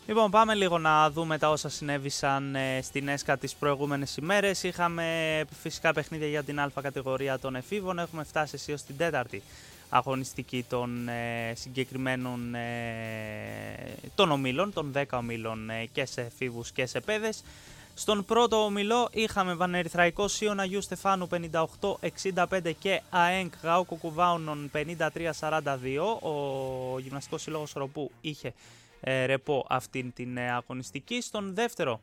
Λοιπόν, πάμε λίγο να δούμε τα όσα συνέβησαν στην ΕΣΚΑ τις προηγούμενες ημέρες. Είχαμε φυσικά παιχνίδια για την Α κατηγορία των εφήβων. Έχουμε φτάσει έως την τέταρτη αγωνιστική των συγκεκριμένων των ομίλων, των 10 ομίλων και σε εφήβους και σε παιδες. Στον πρώτο ομιλό είχαμε Πανερυθραϊκό Σίων Αγίου Στεφάνου 58-65 και ΑΕΝΚ Γάουκο Κουβάουνων 53-42. Ο Γυμναστικός Σύλλογος Ροπού είχε ρεπό αυτήν την αγωνιστική. Στον δεύτερο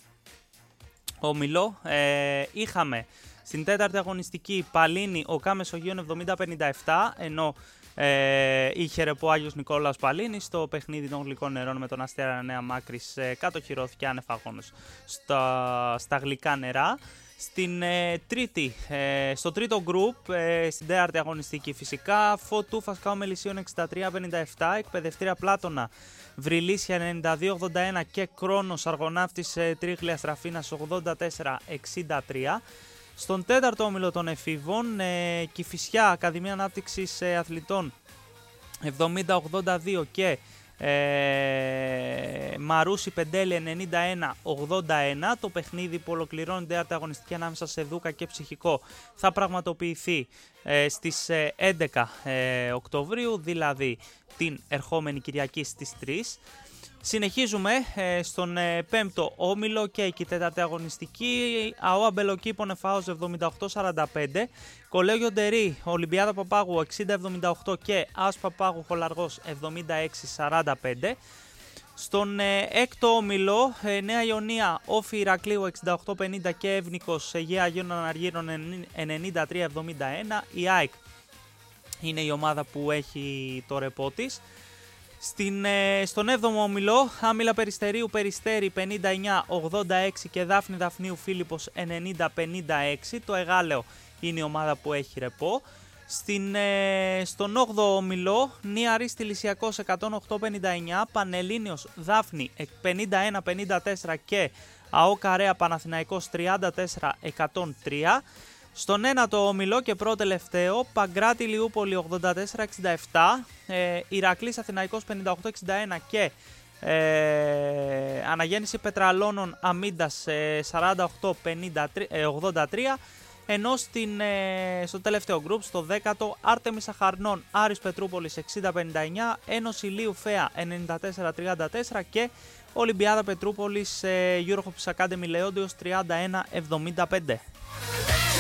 ομιλό είχαμε στην τέταρτη αγωνιστική Παλίνη Οκά Μεσογείων 70-57, ενώ είχε ρεπό Άγιος Νικόλαος Παλίνης. Στο παιχνίδι των γλυκών νερών με τον Αστέρα Νέα Μάκρης κατοχυρώθηκε άνευ αγώνος στα γλυκά νερά. Στο τρίτο γκρουπ, στην τέταρτη αγωνιστική φυσικά, Φωτού Φασκάου Μελισσίων 63-57, Εκπαιδευτήρια Πλάτωνα Βρυλίσια 92-81 και Κρόνος Αργοναύτης Τρίγλιας Ραφίνας 84-63. Στον τέταρτο όμιλο των εφήβων, Κηφισιά Ακαδημία Ανάπτυξης Αθλητών 70-82 και Μαρούσι Πεντέλη 91-81. Το παιχνίδι που ολοκληρώνει την τέταρτη αγωνιστική ανάμεσα σε Δούκα και Ψυχικό θα πραγματοποιηθεί στις 11 Οκτωβρίου, δηλαδή την ερχόμενη Κυριακή στις 3. Συνεχίζουμε στον πέμπτο όμιλο και εκεί τέταρτη αγωνιστική. ΑΟ Αμπελοκήπων Εφάος 78-45, Κολέγιο Ντερί Ολυμπιάδα Παπάγου 60-78 και ΑΣ Παπάγου Χολαργός 76-45. Στον έκτο όμιλο, Νέα Ιωνία Όφη Ηρακλείου 68-50 και Εύνικος Αιγαία Αγίων Αναργύρων 93-71. Η ΑΕΚ είναι η ομάδα που έχει το ρεπό της. Στον 7ο όμιλο, Άμυλα Περιστερίου Περιστέρι 59-86 και Δάφνη Δαφνίου Φίλιππος 90-56. Το Εγάλεο είναι η ομάδα που έχει ρεπό. Στον 8ο όμιλο, Νία Αρίστη Λυσιακός 108-59, Πανελλήνιος Δάφνη 51-54 και ΑΟ Καρέα Παναθηναϊκός 34-103. Στον 9ο όμιλο και πρώτο τελευταίο, Παγκράτη Λιούπολη 84-67, Ηρακλής Αθηναϊκός 58-61 και Αναγέννηση Πετραλώνων Αμίντας 48-83, ενώ στο τελευταίο γκρουπ, στο 10ο, Άρτεμις Αχαρνών Άρης Πετρούπολης 60-59, Ένωση Λίου Φέα 94-34 και Ολυμπιάδα Πετρούπολης Eurohopes Academy Λεόντιος 31-75.